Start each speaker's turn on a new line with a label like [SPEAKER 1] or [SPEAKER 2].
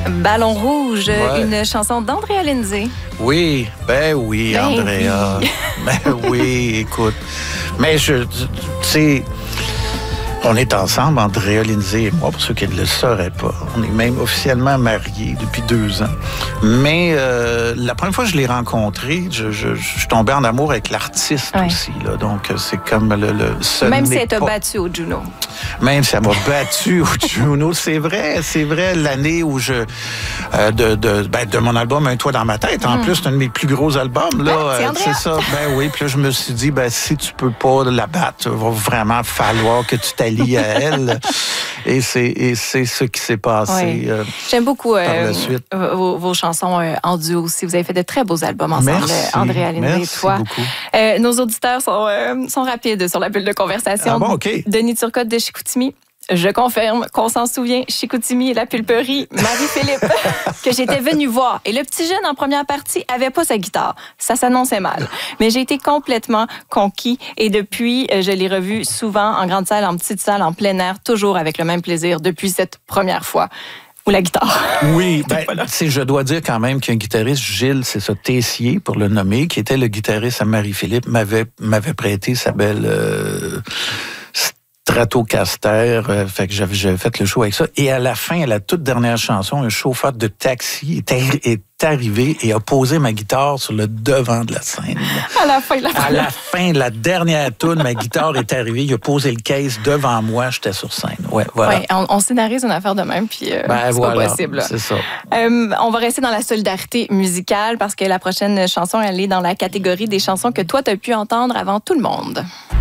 [SPEAKER 1] Ballon rouge,
[SPEAKER 2] Ouais.
[SPEAKER 1] une chanson d'Andrea Lindsay.
[SPEAKER 2] Oui, oui,
[SPEAKER 1] Ben
[SPEAKER 2] Andrea.
[SPEAKER 1] oui.
[SPEAKER 2] Ben oui, écoute. Mais tu sais, on est ensemble, Andrea Lindsay et moi, pour ceux qui ne le sauraient pas. On est même officiellement mariés depuis 2 ans. Mais la première fois que je l'ai rencontré, je suis tombé en amour avec l'artiste
[SPEAKER 1] Ouais.
[SPEAKER 2] aussi. Là. Donc, c'est comme ce
[SPEAKER 1] Même si
[SPEAKER 2] n'est
[SPEAKER 1] elle t'a
[SPEAKER 2] pas-
[SPEAKER 1] battu au Juno.
[SPEAKER 2] Même si elle m'a battu au Juno, c'est vrai, l'année où de mon album Un toit dans ma tête. En plus, c'est un de mes plus gros albums. Là,
[SPEAKER 1] c'est Andrea.
[SPEAKER 2] c'est ça. Ben oui, puis là, je me suis dit, si tu peux pas la battre, il va vraiment falloir que tu t'allies à elle. Et c'est ce qui s'est passé.
[SPEAKER 1] Oui. J'aime beaucoup
[SPEAKER 2] par la suite.
[SPEAKER 1] vos chansons en duo aussi. Vous avez fait de très beaux albums ensemble,
[SPEAKER 2] Merci.
[SPEAKER 1] Andrea Lindsay et
[SPEAKER 2] Merci
[SPEAKER 1] toi.
[SPEAKER 2] beaucoup.
[SPEAKER 1] Nos auditeurs sont rapides sur la bulle de conversation.
[SPEAKER 2] Ah bon, OK.
[SPEAKER 1] Denis Turcotte de Chicoutimi. Je confirme qu'on s'en souvient, Chicoutimi et la pulperie, Marie-Philippe, que j'étais venue voir. Et le petit jeune en première partie avait pas sa guitare. Ça s'annonçait mal. Mais j'ai été complètement conquis. Et depuis, je l'ai revu souvent en grande salle, en petite salle, en plein air, toujours avec le même plaisir depuis cette première fois. Ou la guitare.
[SPEAKER 2] Oui, je dois dire quand même qu'un guitariste, Gilles, c'est ça, Tessier, pour le nommer, qui était le guitariste à Marie-Philippe, m'avait prêté sa belle Stratocaster. Fait que j'avais fait le show avec ça. Et à la fin, à la toute dernière chanson, un chauffeur de taxi est arrivé et a posé ma guitare sur le devant de la scène.
[SPEAKER 1] À la fin de la
[SPEAKER 2] À
[SPEAKER 1] première.
[SPEAKER 2] la fin de la dernière tourne, ma guitare est arrivée. Il a posé le case devant moi. J'étais sur scène. Ouais, voilà.
[SPEAKER 1] Ouais, on scénarise une affaire de même, puis c'est pas possible. Là.
[SPEAKER 2] C'est ça.
[SPEAKER 1] On va rester dans la solidarité musicale parce que la prochaine chanson, elle est dans la catégorie des chansons que toi, tu as pu entendre avant tout le monde.